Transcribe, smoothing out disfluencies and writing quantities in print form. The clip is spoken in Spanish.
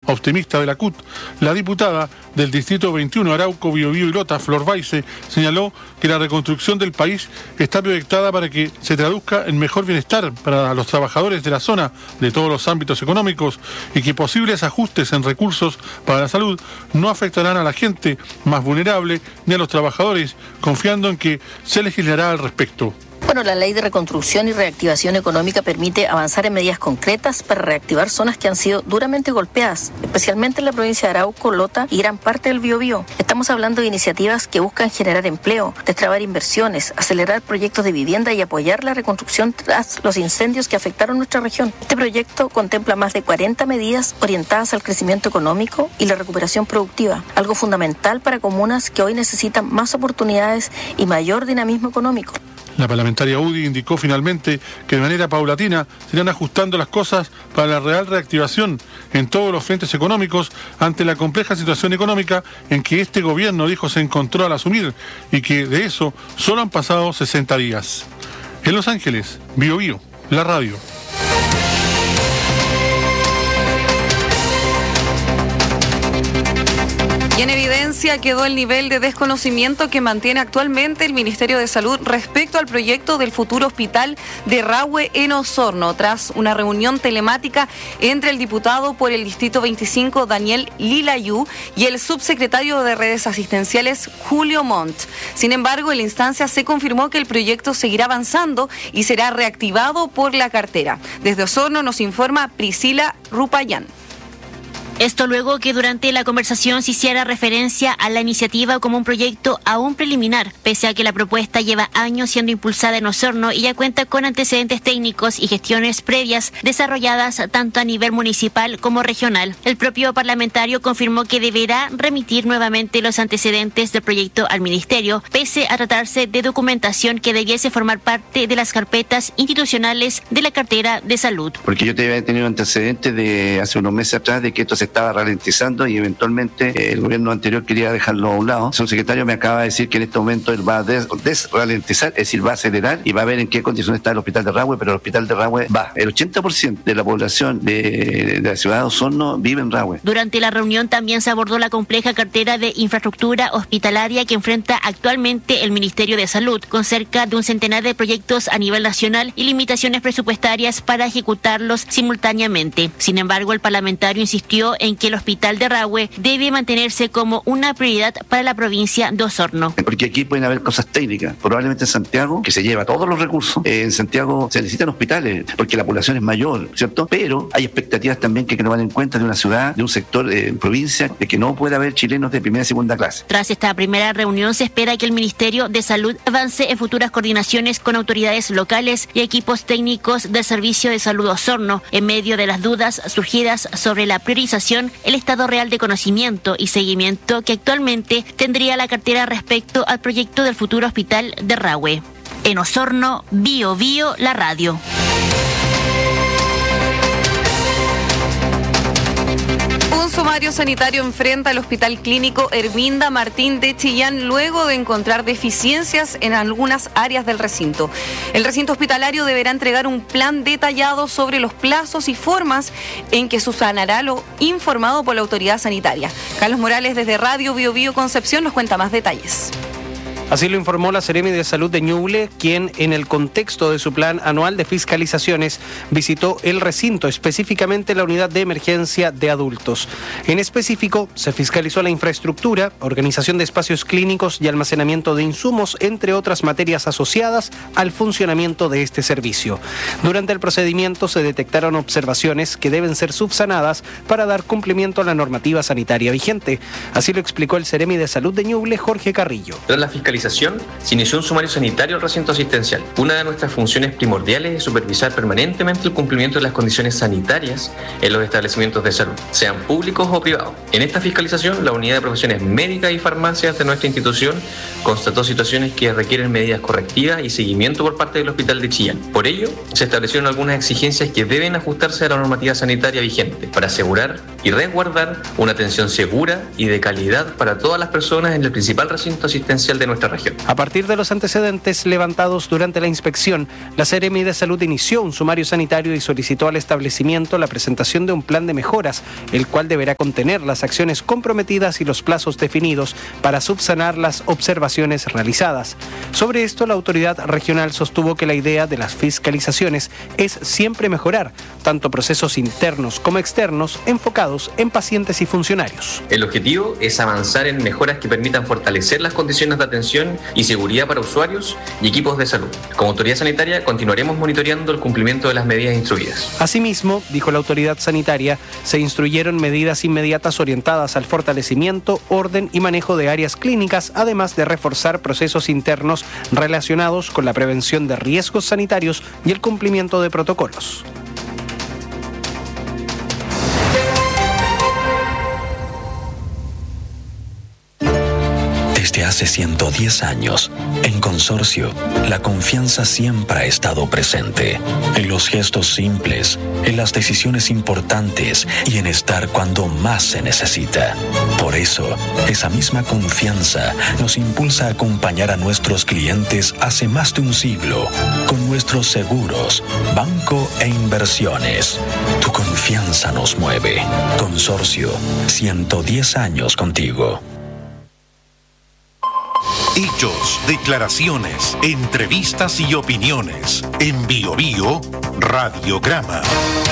optimista de la CUT. La diputada del Distrito 21, Arauco, Biobío y Lota, Flor Baise, señaló que la reconstrucción del país está proyectada para que se traduzca en mejor bienestar para los trabajadores de la zona de todos los ámbitos económicos y que posibles ajustes en recursos para la salud no afectarán a la gente más vulnerable ni a los trabajadores, confiando en que se legislará al respecto. Bueno, la Ley de Reconstrucción y Reactivación Económica permite avanzar en medidas concretas para reactivar zonas que han sido duramente golpeadas, especialmente en la provincia de Arauco, Lota y gran parte del Biobío. Estamos hablando de iniciativas que buscan generar empleo, destrabar inversiones, acelerar proyectos de vivienda y apoyar la reconstrucción tras los incendios que afectaron nuestra región. Este proyecto contempla más de 40 medidas orientadas al crecimiento económico y la recuperación productiva, algo fundamental para comunas que hoy necesitan más oportunidades y mayor dinamismo económico. La parlamentaria UDI indicó finalmente que de manera paulatina se irán ajustando las cosas para la real reactivación en todos los frentes económicos ante la compleja situación económica en que este gobierno dijo se encontró al asumir y que de eso solo han pasado 60 días. En Los Ángeles, Biobío, la radio. Y en evidencia quedó el nivel de desconocimiento que mantiene actualmente el Ministerio de Salud respecto al proyecto del futuro hospital de Rahue en Osorno, tras una reunión telemática entre el diputado por el Distrito 25, Daniel Lilayú, y el subsecretario de Redes Asistenciales, Julio Montt. Sin embargo, en la instancia se confirmó que el proyecto seguirá avanzando y será reactivado por la cartera. Desde Osorno nos informa Priscila Rupayán. Esto luego que durante la conversación se hiciera referencia a la iniciativa como un proyecto aún preliminar, pese a que la propuesta lleva años siendo impulsada en Osorno y ya cuenta con antecedentes técnicos y gestiones previas desarrolladas tanto a nivel municipal como regional. El propio parlamentario confirmó que deberá remitir nuevamente los antecedentes del proyecto al ministerio, pese a tratarse de documentación que debiese formar parte de las carpetas institucionales de la cartera de salud. Porque yo había tenido antecedentes de hace unos meses atrás de que esto se estaba ralentizando y eventualmente el gobierno anterior quería dejarlo a un lado. El subsecretario me acaba de decir que en este momento él va a desralentizar, es decir, va a acelerar y va a ver en qué condiciones está el hospital de Rahue, pero el hospital de Rahue va. El 80% de la población de la ciudad de Osorno vive en Rahue. Durante la reunión también se abordó la compleja cartera de infraestructura hospitalaria que enfrenta actualmente el Ministerio de Salud, con cerca de un centenar de proyectos a nivel nacional y limitaciones presupuestarias para ejecutarlos simultáneamente. Sin embargo, el parlamentario insistió en que el hospital de Rahue debe mantenerse como una prioridad para la provincia de Osorno. Porque aquí pueden haber cosas técnicas. Probablemente en Santiago, que se lleva todos los recursos, en Santiago se necesitan hospitales porque la población es mayor, ¿cierto? Pero hay expectativas también que no van en cuenta de una ciudad, de un sector de provincia, de que no puede haber chilenos de primera y segunda clase. Tras esta primera reunión se espera que el Ministerio de Salud avance en futuras coordinaciones con autoridades locales y equipos técnicos del Servicio de Salud Osorno, en medio de las dudas surgidas sobre la priorización, el estado real de conocimiento y seguimiento que actualmente tendría la cartera respecto al proyecto del futuro hospital de Rahue. En Osorno, Biobío, la radio. Un sumario sanitario enfrenta al Hospital Clínico Herminda Martín de Chillán luego de encontrar deficiencias en algunas áreas del recinto. El recinto hospitalario deberá entregar un plan detallado sobre los plazos y formas en que subsanará lo informado por la autoridad sanitaria. Carlos Morales desde Radio Biobío Concepción nos cuenta más detalles. Así lo informó la Seremi de Salud de Ñuble, quien en el contexto de su plan anual de fiscalizaciones visitó el recinto, específicamente la unidad de emergencia de adultos. En específico, se fiscalizó la infraestructura, organización de espacios clínicos y almacenamiento de insumos, entre otras materias asociadas al funcionamiento de este servicio. Durante el procedimiento se detectaron observaciones que deben ser subsanadas para dar cumplimiento a la normativa sanitaria vigente. Así lo explicó el Seremi de Salud de Ñuble, Jorge Carrillo. Tras la fiscalización, se inició un sumario sanitario al recinto asistencial. Una de nuestras funciones primordiales es supervisar permanentemente el cumplimiento de las condiciones sanitarias en los establecimientos de salud, sean públicos o privados. En esta fiscalización, la unidad de profesiones médicas y farmacias de nuestra institución constató situaciones que requieren medidas correctivas y seguimiento por parte del Hospital de Chillán. Por ello, se establecieron algunas exigencias que deben ajustarse a la normativa sanitaria vigente para asegurar y resguardar una atención segura y de calidad para todas las personas en el principal recinto asistencial de nuestra región. A partir de los antecedentes levantados durante la inspección, la Seremi de Salud inició un sumario sanitario y solicitó al establecimiento la presentación de un plan de mejoras, el cual deberá contener las acciones comprometidas y los plazos definidos para subsanar las observaciones realizadas. Sobre esto, la autoridad regional sostuvo que la idea de las fiscalizaciones es siempre mejorar, tanto procesos internos como externos, enfocados en pacientes y funcionarios. El objetivo es avanzar en mejoras que permitan fortalecer las condiciones de atención y seguridad para usuarios y equipos de salud. Como autoridad sanitaria continuaremos monitoreando el cumplimiento de las medidas instruidas. Asimismo, dijo la autoridad sanitaria, se instruyeron medidas inmediatas orientadas al fortalecimiento, orden y manejo de áreas clínicas, además de reforzar procesos internos relacionados con la prevención de riesgos sanitarios y el cumplimiento de protocolos. Desde hace 110 años, en Consorcio, la confianza siempre ha estado presente. En los gestos simples, en las decisiones importantes y en estar cuando más se necesita. Por eso, esa misma confianza nos impulsa a acompañar a nuestros clientes hace más de un siglo con nuestros seguros, banco e inversiones. Tu confianza nos mueve. Consorcio, 110 años contigo. Hechos, declaraciones, entrevistas y opiniones. En Bio Bio, Radiograma.